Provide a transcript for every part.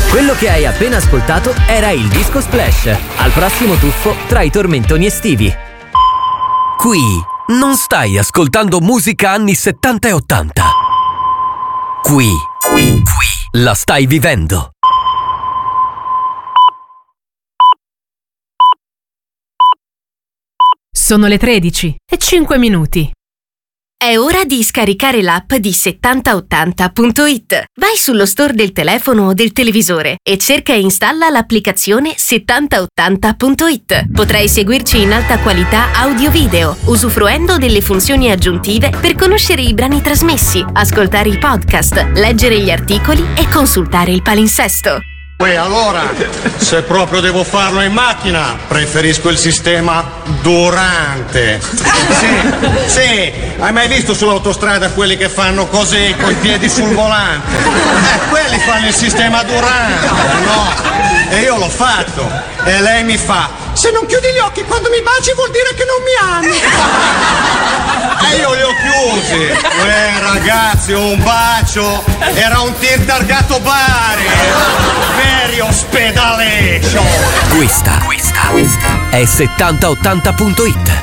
Quello che hai appena ascoltato era il Disco Splash. Al prossimo tuffo tra i tormentoni estivi. Qui non stai ascoltando musica anni 70 e 80. Qui la stai vivendo. Sono le 13:05. È ora di scaricare l'app di 7080.it. Vai sullo store del telefono o del televisore e cerca e installa l'applicazione 7080.it. Potrai seguirci in alta qualità audio-video, usufruendo delle funzioni aggiuntive per conoscere i brani trasmessi, ascoltare i podcast, leggere gli articoli e consultare il palinsesto. Allora, se proprio devo farlo in macchina, preferisco il sistema durante. Sì, hai mai visto sull'autostrada quelli che fanno così, coi piedi sul volante? Quelli fanno il sistema durante, no? E io l'ho fatto. E lei mi fa: se non chiudi gli occhi quando mi baci vuol dire che non mi ami. E io li ho chiusi. Ragazzi, un bacio era un tir targato Bari. Veri ospedaleggio. Questa è 7080.it.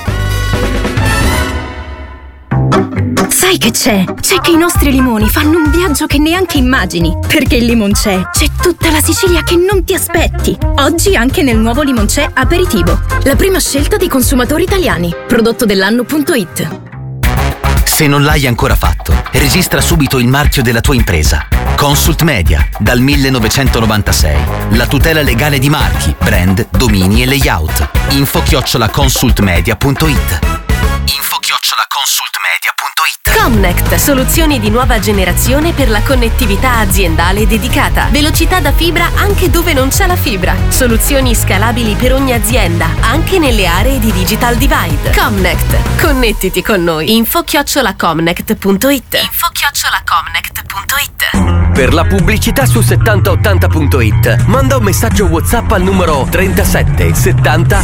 Sai che c'è? C'è che i nostri limoni fanno un viaggio che neanche immagini. Perché il Limoncè c'è tutta la Sicilia che non ti aspetti. Oggi anche nel nuovo Limoncè Aperitivo. La prima scelta dei consumatori italiani. Prodotto dell'anno.it. Se non l'hai ancora fatto, registra subito il marchio della tua impresa. Consult Media, dal 1996. La tutela legale di marchi, brand, domini e layout. info@consultmedia.it. Comnect, soluzioni di nuova generazione per la connettività aziendale dedicata. Velocità da fibra anche dove non c'è la fibra. Soluzioni scalabili per ogni azienda, anche nelle aree di digital divide. Comnect, connettiti con noi. info@comnect.it. Per la pubblicità su 7080.it manda un messaggio WhatsApp al numero 37 70